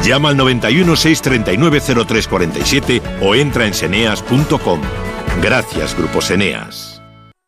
Llama al 91 639 0347 o entra en seneas.com. Gracias, Grupo Seneas.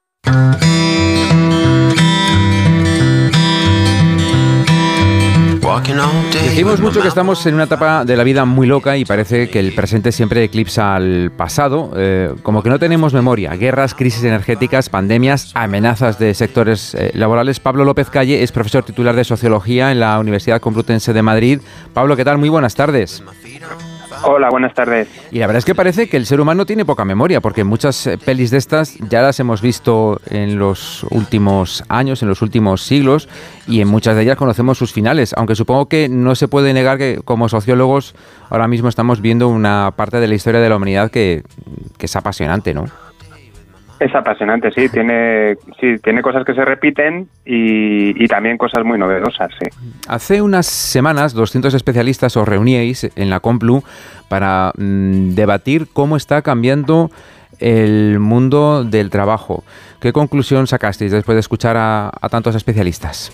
Decimos mucho que estamos en una etapa de la vida muy loca y parece que el presente siempre eclipsa al pasado, como que no tenemos memoria. Guerras, crisis energéticas, pandemias, amenazas de sectores laborales. Pablo López Calle es profesor titular de Sociología en la Universidad Complutense de Madrid. Pablo, ¿qué tal? Muy buenas tardes. Hola, buenas tardes. Y la verdad es que parece que el ser humano tiene poca memoria, porque muchas pelis de estas ya las hemos visto en los últimos años, en los últimos siglos, y en muchas de ellas conocemos sus finales, aunque supongo que no se puede negar que como sociólogos ahora mismo estamos viendo una parte de la historia de la humanidad que es apasionante, ¿no? Es apasionante, sí, tiene cosas que se repiten y también cosas muy novedosas, sí. Hace unas semanas 200 especialistas os reuníais en la Complu para debatir cómo está cambiando el mundo del trabajo. ¿Qué conclusión sacasteis después de escuchar a tantos especialistas?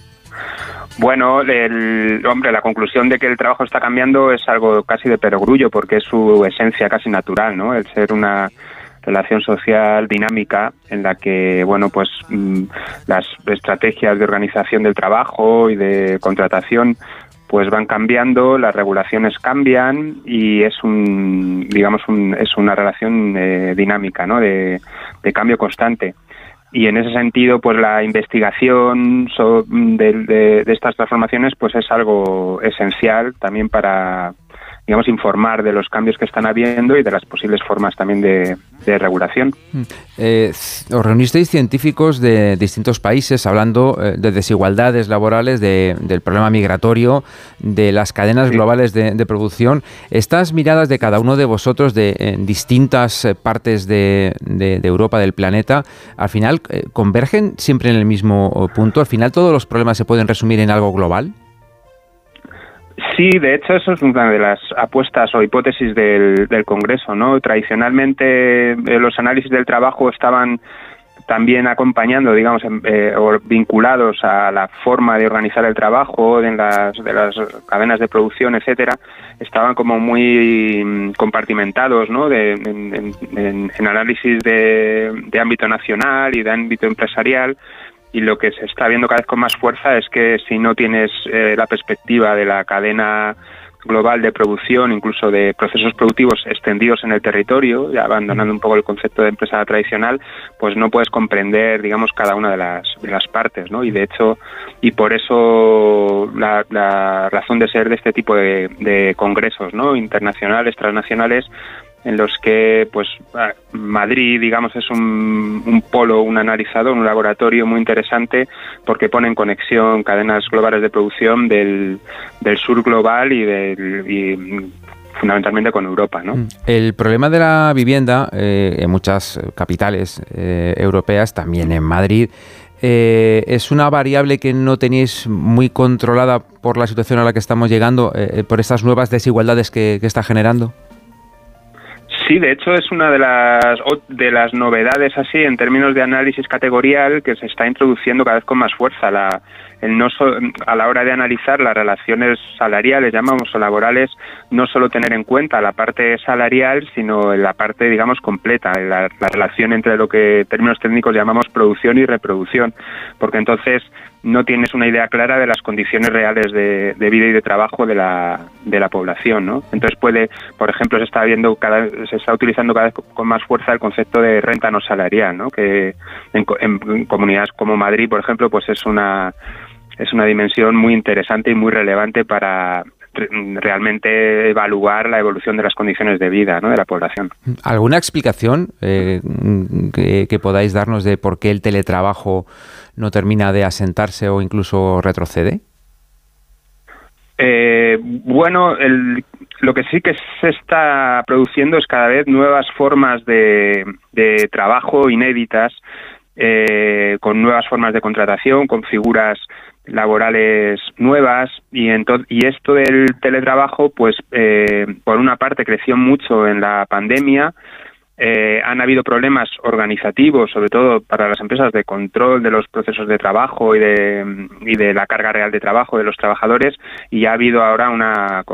Bueno, la conclusión de que el trabajo está cambiando es algo casi de perogrullo, porque es su esencia casi natural, ¿no? El ser una relación social dinámica en la que, bueno, pues las estrategias de organización del trabajo y de contratación pues van cambiando, las regulaciones cambian y es es una relación dinámica, ¿no? De cambio constante. Y en ese sentido, pues la investigación de estas transformaciones pues es algo esencial también para, digamos, informar de los cambios que están habiendo y de las posibles formas también de regulación. Os reunisteis científicos de distintos países hablando de desigualdades laborales, del problema migratorio, de las cadenas globales de producción. Estas miradas de cada uno de vosotros en distintas partes de Europa, del planeta, al final convergen siempre en el mismo punto. Al final todos los problemas se pueden resumir en algo global. Sí, de hecho eso es una de las apuestas o hipótesis del Congreso, ¿no? Tradicionalmente los análisis del trabajo estaban también acompañando, digamos, o vinculados a la forma de organizar el trabajo de las cadenas de producción, etcétera, estaban como muy compartimentados, ¿no? En análisis de ámbito nacional y de ámbito empresarial. Y lo que se está viendo cada vez con más fuerza es que si no tienes la perspectiva de la cadena global de producción, incluso de procesos productivos extendidos en el territorio, ya abandonando un poco el concepto de empresa tradicional, pues no puedes comprender, digamos, cada una de las partes, ¿no? Y de hecho, y por eso la razón de ser de este tipo de congresos, ¿no? Internacionales, transnacionales, en los que pues Madrid, digamos, es un polo, un analizador, un laboratorio muy interesante porque pone en conexión cadenas globales de producción del sur global y fundamentalmente con Europa, ¿no? El problema de la vivienda en muchas capitales europeas, también en Madrid, es una variable que no tenéis muy controlada por la situación a la que estamos llegando, por estas nuevas desigualdades que está generando. Sí, de hecho es una de las novedades así en términos de análisis categorial que se está introduciendo cada vez con más fuerza. A la hora de analizar las relaciones salariales, llamamos, o laborales, no solo tener en cuenta la parte salarial, sino la parte, digamos, completa, la relación entre lo que en términos técnicos llamamos producción y reproducción, porque entonces no tienes una idea clara de las condiciones reales de vida y de trabajo de la población, ¿no? Entonces por ejemplo, se está utilizando cada vez con más fuerza el concepto de renta no salarial, ¿no? Que en comunidades como Madrid, por ejemplo, pues es una dimensión muy interesante y muy relevante para realmente evaluar la evolución de las condiciones de vida, ¿no? De la población. ¿Alguna explicación que podáis darnos de por qué el teletrabajo no termina de asentarse o incluso retrocede? Bueno, lo que sí que se está produciendo es cada vez nuevas formas de trabajo inéditas, con nuevas formas de contratación, con figuras laborales nuevas, y esto del teletrabajo, pues por una parte creció mucho en la pandemia. Han habido problemas organizativos, sobre todo para las empresas, de control de los procesos de trabajo y de la carga real de trabajo de los trabajadores, y ha habido ahora una